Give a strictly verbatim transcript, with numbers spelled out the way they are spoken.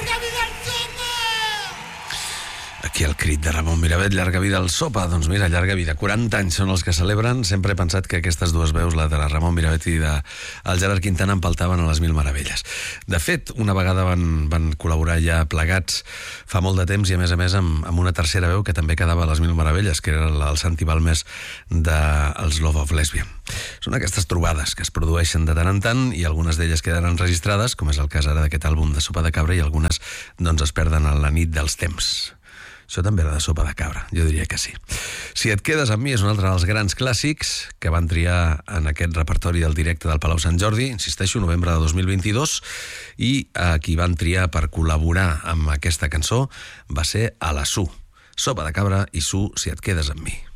Aquí el crit de Ramon Miravet, llarga vida al Sopa. Doncs mira, llarga vida, quaranta anys són els que celebren. Sempre he pensat que aquestes dues veus, la de la Ramon Miravet i de el Gerard Quintana, empaltaven a les mil meravelles. De fet, una vegada van, van col·laborar ja plegats fa molt de temps i a més a més amb, amb una tercera veu que també quedava a les mil meravelles, que era el, el Santi Balmes dels Love of Lesbian. Són aquestes trobades que es produeixen de tant en tant i algunes d'elles queden enregistrades, com és el cas ara d'aquest àlbum de Sopa de Cabra, i algunes doncs es perden a la nit dels temps. Això també era de Sopa de Cabra, jo diria que sí. Si et quedes amb mi és un altre dels grans clàssics que van triar en aquest repertori del directe del Palau Sant Jordi, insisteixo, novembre de dos mil vint-i-dos, i a qui van triar per col·laborar amb aquesta cançó va ser a la Su. Sopa de Cabra i Su, si et quedes amb mi.